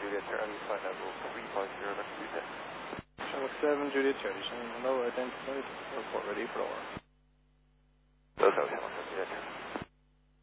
Juliet Charlie, flight level 350, let's do that. Shamrock 7, Juliet Charlie, showing low identified, report ready for OR.